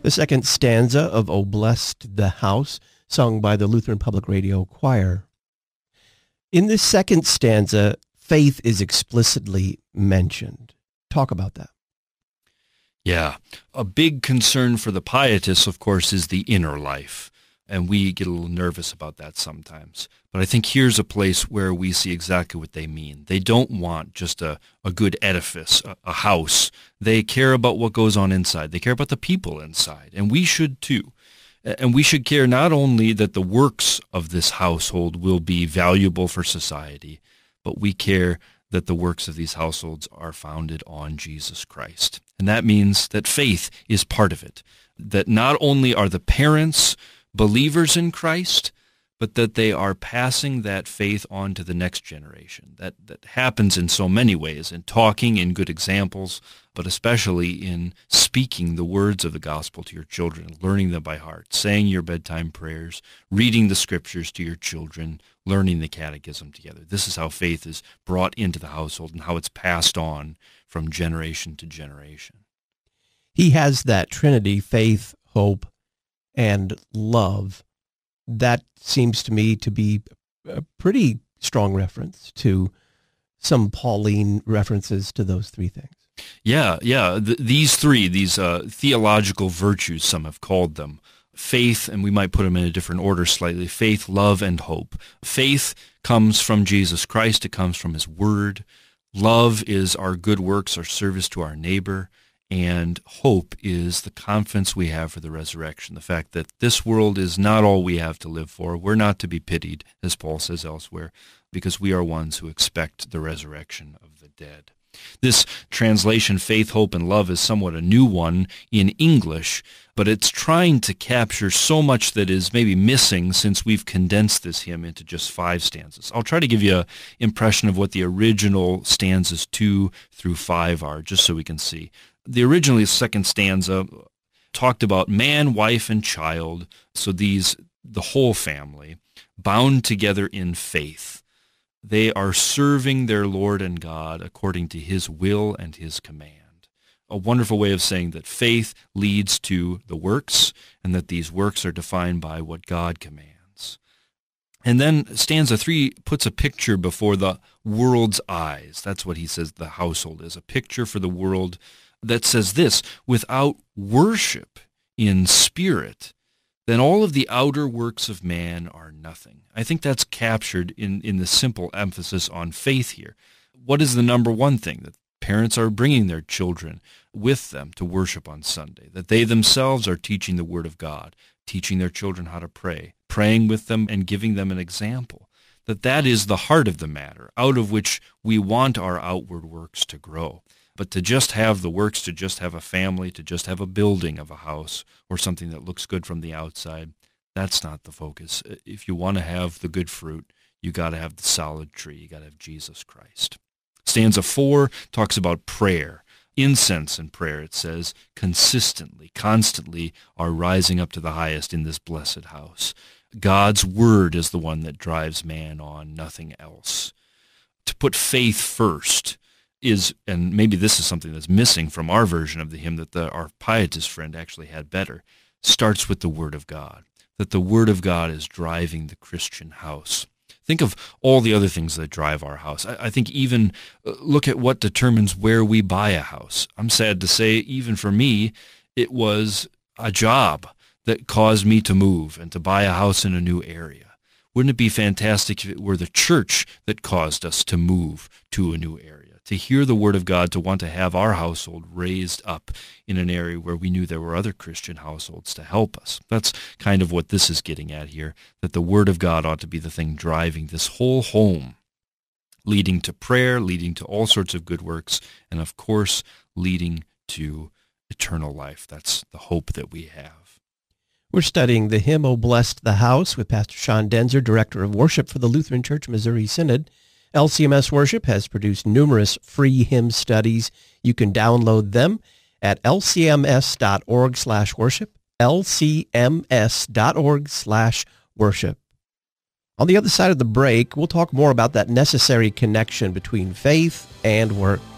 The second stanza of O Blessed the House, sung by the Lutheran Public Radio Choir. In this second stanza, faith is explicitly mentioned. Talk about that. Yeah. A big concern for the pietists, of course, is the inner life. And we get a little nervous about that sometimes. But I think here's a place where we see exactly what they mean. They don't want just a good edifice, a house. They care about what goes on inside. They care about the people inside. And we should too. And we should care not only that the works of this household will be valuable for society, but we care that the works of these households are founded on Jesus Christ. And that means that faith is part of it. That not only are the parents believers in Christ, but that they are passing that faith on to the next generation. That happens in so many ways, in talking, in good examples, but especially in speaking the words of the gospel to your children, learning them by heart, saying your bedtime prayers, reading the scriptures to your children, learning the catechism together. This is how faith is brought into the household and how it's passed on from generation to generation. He has that Trinity, faith, hope, and love. That seems to me to be a pretty strong reference to some Pauline references to those three things. Yeah. These theological virtues, some have called them. Faith, and we might put them in a different order slightly, faith, love, and hope. Faith comes from Jesus Christ. It comes from his word. Love is our good works, our service to our neighbor. And hope is the confidence we have for the resurrection, the fact that this world is not all we have to live for. We're not to be pitied, as Paul says elsewhere, because we are ones who expect the resurrection of the dead. This translation, faith, hope, and love, is somewhat a new one in English, but it's trying to capture so much that is maybe missing since we've condensed this hymn into just 5 stanzas. I'll try to give you an impression of what the original stanzas 2 through 5 are, just so we can see. The originally second stanza talked about man, wife, and child, so the whole family, bound together in faith. They are serving their Lord and God according to his will and his command. A wonderful way of saying that faith leads to the works, and that these works are defined by what God commands. And then stanza 3 puts a picture before the world's eyes. That's what he says the household is, a picture for the world that says this: without worship in spirit, then all of the outer works of man are nothing. I think that's captured in the simple emphasis on faith here. What is the number one thing? That parents are bringing their children with them to worship on Sunday, that they themselves are teaching the Word of God, teaching their children how to pray, praying with them and giving them an example, that is the heart of the matter, out of which we want our outward works to grow. But to just have the works, to just have a family, to just have a building of a house or something that looks good from the outside, that's not the focus. If you want to have the good fruit, you got to have the solid tree. You got to have Jesus Christ. Stanza 4 talks about prayer. Incense and prayer, it says, consistently, constantly are rising up to the highest in this blessed house. God's word is the one that drives man on, nothing else. To put faith first is, and maybe this is something that's missing from our version of the hymn that our pietist friend actually had better, starts with the Word of God, that the Word of God is driving the Christian house. Think of all the other things that drive our house. I think even look at what determines where we buy a house. I'm sad to say, even for me, it was a job that caused me to move and to buy a house in a new area. Wouldn't it be fantastic if it were the church that caused us to move to a new area? To hear the Word of God, to want to have our household raised up in an area where we knew there were other Christian households to help us. That's kind of what this is getting at here, that the Word of God ought to be the thing driving this whole home, leading to prayer, leading to all sorts of good works, and of course, leading to eternal life. That's the hope that we have. We're studying the hymn, O Blessed the House, with Pastor Sean Denzer, Director of Worship for the Lutheran Church Missouri Synod. LCMS Worship has produced numerous free hymn studies. You can download them at lcms.org/worship, lcms.org/worship. On the other side of the break, we'll talk more about that necessary connection between faith and work.